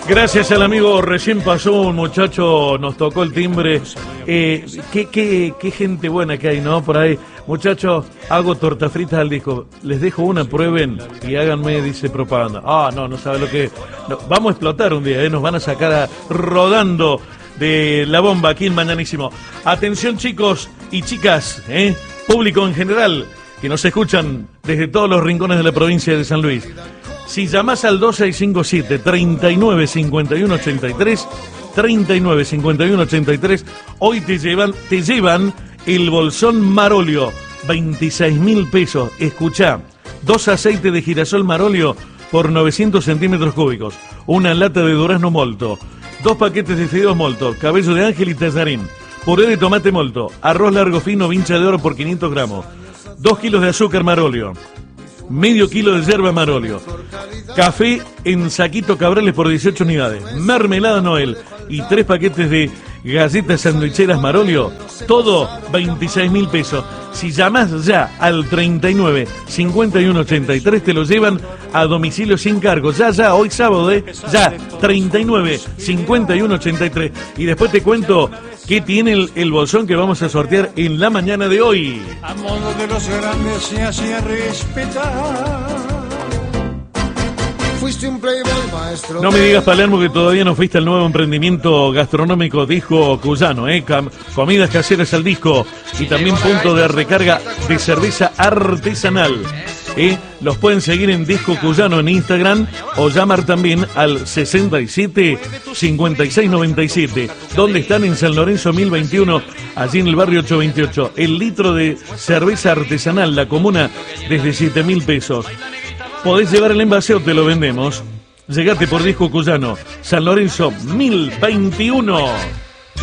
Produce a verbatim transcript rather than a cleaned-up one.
Gracias al amigo, recién pasó un muchacho, nos tocó el timbre. Eh, qué, qué, qué gente buena que hay, ¿no? Por ahí, muchachos, hago torta fritas al disco. Les dejo una, prueben y háganme, dice propaganda. Ah, no, no sabe lo que... No, vamos a explotar un día, ¿eh? Nos van a sacar a, rodando de la bomba aquí en Mañanísimo. Atención, chicos y chicas, ¿eh? Público en general, que nos escuchan desde todos los rincones de la provincia de San Luis. Si llamás al dos seis cinco siete, treinta y nueve, cincuenta y uno, ochenta y tres, treinta y nueve, cincuenta y uno, ochenta y tres, hoy te llevan, te llevan el bolsón Marolio, veintiséis mil pesos. Escuchá, dos aceites de girasol Marolio por novecientos centímetros cúbicos, una lata de durazno molto, dos paquetes de fideos molto, cabello de ángel y tallarín, puré de tomate molto, arroz largo fino, vincha de oro por quinientos gramos, dos kilos de azúcar Marolio, medio kilo de yerba Marolio, café en saquito Cabrales por dieciocho unidades, mermelada Noel y tres paquetes de galletas sandwicheras Marolio, todo veintiséis mil pesos. Si llamas ya al treinta y nueve, cincuenta y uno, ochenta y tres, te lo llevan a domicilio sin cargo. Ya, ya, hoy sábado, ¿eh? Ya, treinta y nueve, cincuenta y uno, ochenta y tres. Y después te cuento qué tiene el, el bolsón que vamos a sortear en la mañana de hoy. A modo de los grandes se hacía respetar. Fuiste un playboy maestro. No me digas, Palermo, que todavía no fuiste al nuevo emprendimiento gastronómico Disco Cuyano, ¿eh? Cam comidas caseras al disco y también punto de recarga de cerveza artesanal. ¿Eh? Los pueden seguir en Disco Cuyano en Instagram o llamar también al sesenta y siete, cincuenta y seis, noventa y siete, donde están en San Lorenzo mil veintiuno, allí en el barrio ochocientos veintiocho. El litro de cerveza artesanal, la comuna, desde siete mil pesos. Podés llevar el envase o te lo vendemos. Llegate por Disco Cuyano, San Lorenzo mil veintiuno.